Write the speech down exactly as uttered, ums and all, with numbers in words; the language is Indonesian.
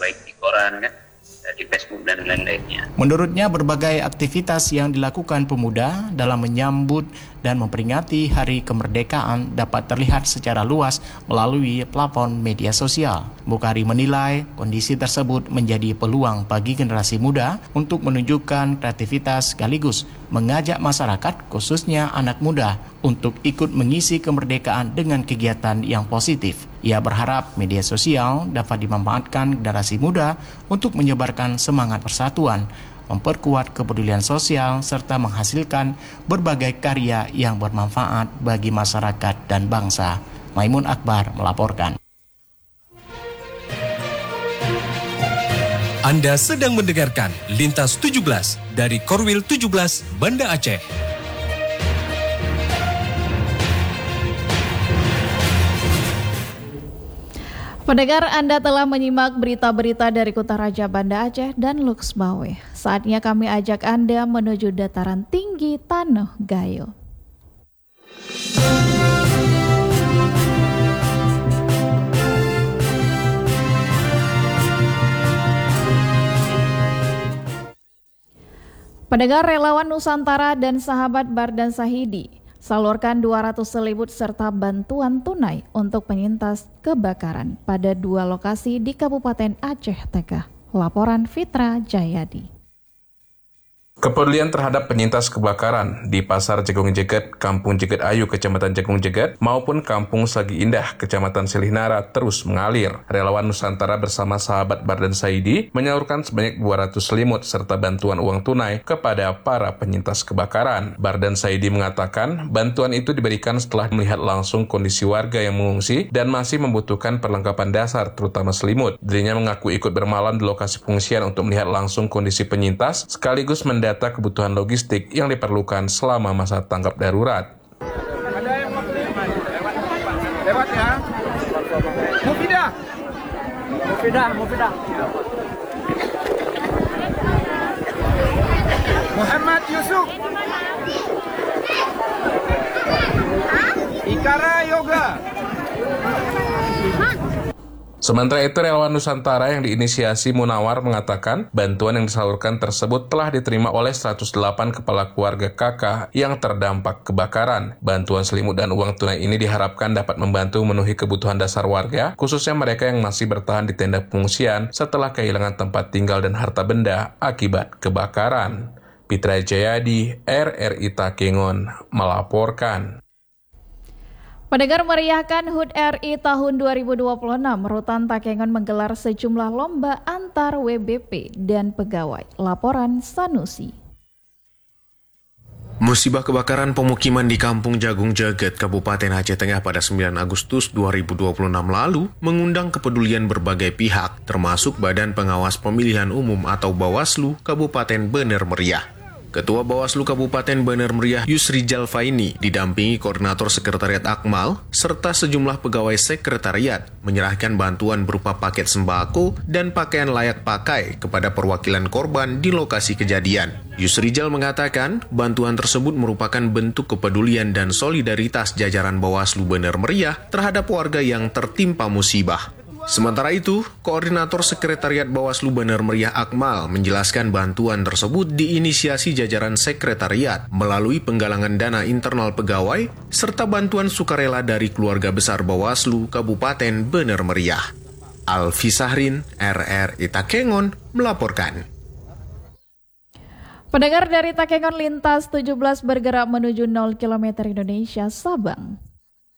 baik di koran kan, di Facebook dan lain-lainnya. Menurutnya berbagai aktivitas yang dilakukan pemuda dalam menyambut dan memperingati Hari Kemerdekaan dapat terlihat secara luas melalui platform media sosial. Bukhari menilai kondisi tersebut menjadi peluang bagi generasi muda untuk menunjukkan kreativitas sekaligus mengajak masyarakat khususnya anak muda untuk ikut mengisi kemerdekaan dengan kegiatan yang positif. Ia berharap media sosial dapat dimanfaatkan generasi muda untuk menyebarkan semangat persatuan, memperkuat kepedulian sosial, serta menghasilkan berbagai karya yang bermanfaat bagi masyarakat dan bangsa. Maimun Akbar melaporkan. Anda sedang mendengarkan Lintas tujuh belas dari Korwil tujuh belas Banda Aceh. Pendengar, Anda telah menyimak berita-berita dari Kutaraja Banda Aceh dan Luxbawe. Saatnya kami ajak Anda menuju dataran tinggi Tanah Gayo. Pendengar, relawan Nusantara dan sahabat Bardan Sahidi salurkan dua ratus selimut serta bantuan tunai untuk penyintas kebakaran pada dua lokasi di Kabupaten Aceh Tengah. Laporan Fitra Jayadi. Kepedulian terhadap penyintas kebakaran di Pasar Jagung Jeget, Kampung Jeget Ayu, Kecamatan Jagung Jeget, maupun Kampung Sagi Indah, Kecamatan Selihnara terus mengalir. Relawan Nusantara bersama sahabat Bardan Saidi menyalurkan sebanyak dua ratus selimut serta bantuan uang tunai kepada para penyintas kebakaran. Bardan Saidi mengatakan bantuan itu diberikan setelah melihat langsung kondisi warga yang mengungsi dan masih membutuhkan perlengkapan dasar, terutama selimut. Dirinya mengaku ikut bermalam di lokasi pengungsian untuk melihat langsung kondisi penyintas, sekaligus mendata kebutuhan logistik yang diperlukan selama masa tanggap darurat. Ada yang mau lewat, lewat ya. Mufidah, Mufidah, Mufidah. Muhammad Yusuf. Ikara Yoga. Sementara itu, relawan Nusantara yang diinisiasi Munawar mengatakan bantuan yang disalurkan tersebut telah diterima oleh seratus delapan kepala keluarga K K yang terdampak kebakaran. Bantuan selimut dan uang tunai ini diharapkan dapat membantu memenuhi kebutuhan dasar warga, khususnya mereka yang masih bertahan di tenda pengungsian setelah kehilangan tempat tinggal dan harta benda akibat kebakaran. Fitra Jayadi, R R I Takengon, melaporkan. Pendengar, meriahkan H U T R I tahun dua ribu dua puluh enam, Rutan Takengon menggelar sejumlah lomba antar W B P dan pegawai. Laporan Sanusi. Musibah kebakaran pemukiman di Kampung Jagung Jeget, Kabupaten Aceh Tengah pada sembilan Agustus dua ribu dua puluh enam lalu mengundang kepedulian berbagai pihak, termasuk Badan Pengawas Pemilihan Umum atau Bawaslu Kabupaten Bener Meriah. Ketua Bawaslu Kabupaten Bener Meriah Yusrijal Faini didampingi Koordinator Sekretariat Akmal serta sejumlah pegawai sekretariat menyerahkan bantuan berupa paket sembako dan pakaian layak pakai kepada perwakilan korban di lokasi kejadian. Yusrijal mengatakan bantuan tersebut merupakan bentuk kepedulian dan solidaritas jajaran Bawaslu Bener Meriah terhadap warga yang tertimpa musibah. Sementara itu, Koordinator Sekretariat Bawaslu Bener Meriah Akmal menjelaskan bantuan tersebut diinisiasi jajaran sekretariat melalui penggalangan dana internal pegawai serta bantuan sukarela dari keluarga besar Bawaslu Kabupaten Bener Meriah. Alfi Sahrin, R R I Takengon, melaporkan. Pendengar, dari Takengon Lintas tujuh belas bergerak menuju nol kilometer Indonesia Sabang.